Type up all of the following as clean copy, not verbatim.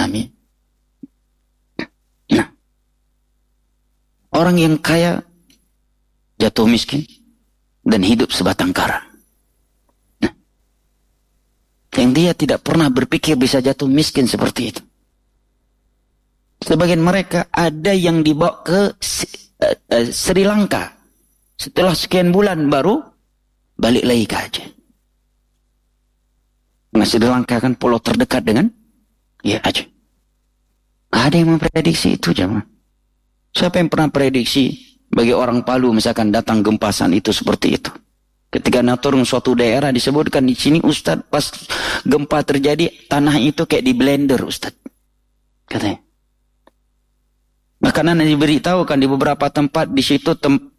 memahami. Nah, orang yang kaya jatuh miskin dan hidup sebatang kara. Nah, yang dia tidak pernah berpikir bisa jatuh miskin seperti itu. Sebagian mereka ada yang dibawa ke Sri Lanka. Setelah sekian bulan baru balik lagi ke Aceh. Nah, Sri Lanka kan pulau terdekat dengan Aceh. Gak ada yang memprediksi itu, jemaah. Siapa yang pernah prediksi bagi orang Palu misalkan datang gempasan itu seperti itu? Ketika turun suatu daerah disebutkan di sini, Ustadz, pas gempa terjadi tanah itu kayak di blender, Ustadz, katanya. Makanan yang diberitahukan di beberapa tempat di situ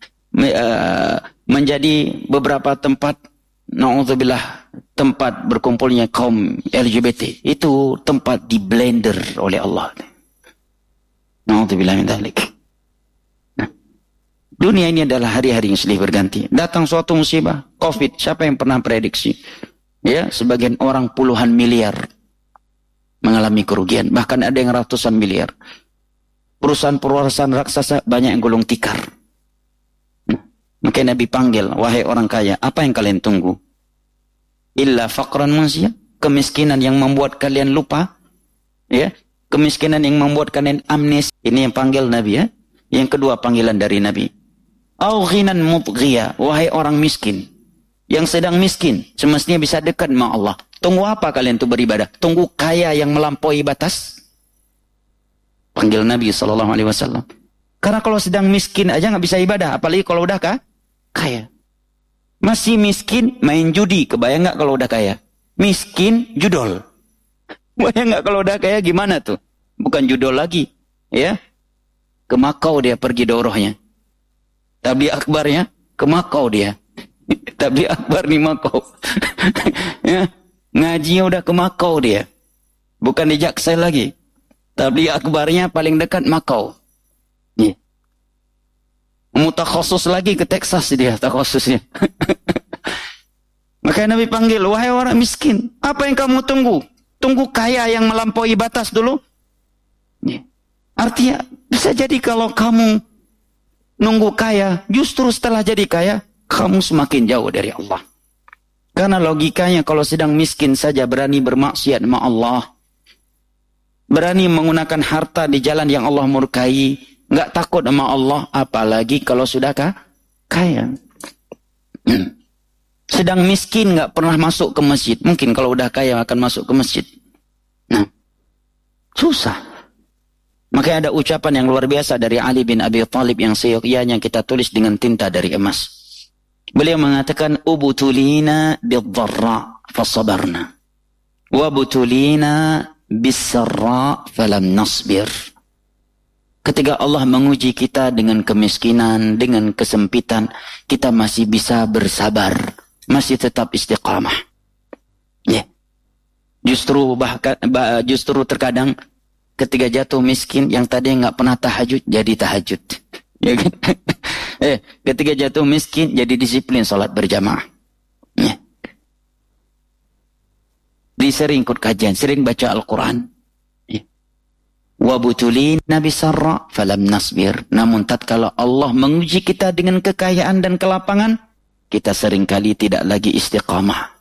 menjadi beberapa tempat, na'udzubillah, tempat berkumpulnya kaum LGBT. Itu tempat di blender oleh Allah. Na'udzubillah min dzalik. Nah, dunia ini adalah hari-hari yang silih berganti. Datang suatu musibah, COVID, siapa yang pernah prediksi? Ya, sebagian orang puluhan miliar mengalami kerugian, bahkan ada yang ratusan miliar. Perusahaan-perusahaan raksasa banyak yang gulung tikar. Maka Nabi panggil, wahai orang kaya, apa yang kalian tunggu? Illa faqran manusia, kemiskinan yang membuat kalian lupa, ya, kemiskinan yang membuat kalian amnesia. Ini yang panggil Nabi, ya. Yang kedua panggilan dari Nabi. Au ghinan mutghiya, wahai orang miskin, yang sedang miskin, semestinya bisa dekat sama Allah. Tunggu apa kalian tuh beribadah? Tunggu kaya yang melampaui batas? Panggil Nabi SAW. Karena kalau sedang miskin aja nggak bisa ibadah, apalagi kalau udah kaya. Masih miskin main judi, kebayang nggak kalau udah kaya? Miskin judol. Kebayang nggak kalau udah kaya gimana tuh? Bukan judol lagi, ya. Ke Makau dia pergi daurahnya. Tabligh akbarnya ke Makau dia. Tabligh akbar di Makau. Ya, ngajinya udah ke Makau dia. Bukan di Jaksel lagi. Tabligh akbarnya paling dekat Makau. Ya. Mutakhasus lagi ke Texas dia takhasusnya. Maka Nabi panggil, wahai orang miskin, apa yang kamu tunggu? Tunggu kaya yang melampaui batas dulu. Ya. Artinya bisa jadi kalau kamu nunggu kaya, justru setelah jadi kaya, kamu semakin jauh dari Allah. Karena logikanya kalau sedang miskin saja berani bermaksiat sama Allah, berani menggunakan harta di jalan yang Allah murkai, nggak takut sama Allah, apalagi kalau sudah kaya. Sedang miskin nggak pernah masuk ke masjid, mungkin kalau udah kaya akan masuk ke masjid. Nah, susah. Makanya ada ucapan yang luar biasa dari Ali bin Abi Thalib yang seyogyanya kita tulis dengan tinta dari emas. Beliau mengatakan, ubutulina bidh-dharra fasabarna, wa butulina bis-sarra falam nasbir. Ketika Allah menguji kita dengan kemiskinan, dengan kesempitan, kita masih bisa bersabar, masih tetap istiqamah. Ya. Justru terkadang ketika jatuh miskin, yang tadi nggak pernah tahajud jadi tahajud. Ya kan? Ketika jatuh miskin jadi disiplin salat berjamaah. Ya. Sering ikut kajian, sering baca Al-Quran. Wa butulina bisarra falam nasbir. Namun tatkala Allah menguji kita dengan kekayaan dan kelapangan, kita seringkali tidak lagi istiqamah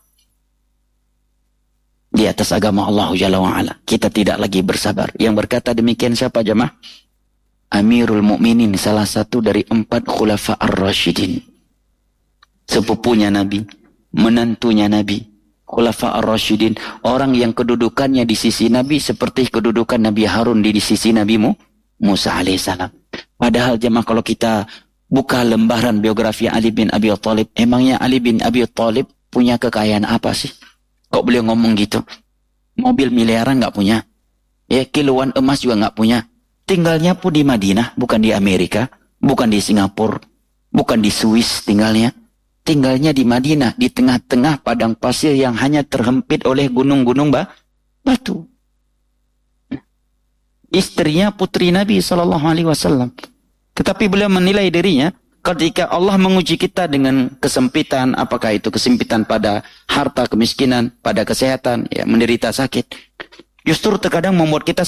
di atas agama Allah Jalla wa'ala. Kita tidak lagi bersabar. Yang berkata demikian siapa jemaah? Amirul Mukminin, salah satu dari 4 khulafa ar-rasyidin. Sepupunya Nabi, menantunya Nabi, khulafa ar-rasyidin, orang yang kedudukannya di sisi Nabi seperti kedudukan Nabi Harun di sisi Nabi Musa alaihissalam. Padahal jemaah kalau kita buka lembaran biografi Ali bin Abi Thalib, emangnya Ali bin Abi Thalib punya kekayaan apa sih? Kok beliau ngomong gitu? Mobil miliaran nggak punya, ya kiloan emas juga nggak punya. Tinggalnya pun di Madinah, bukan di Amerika, bukan di Singapura, bukan di Swiss tinggalnya. Tinggalnya di Madinah, di tengah-tengah padang pasir yang hanya terhempit oleh gunung-gunung batu. Istrinya putri Nabi SAW. Tetapi beliau menilai dirinya, ketika Allah menguji kita dengan kesempitan, apakah itu kesempitan pada harta, kemiskinan, pada kesehatan, ya menderita sakit, justru terkadang membuat kita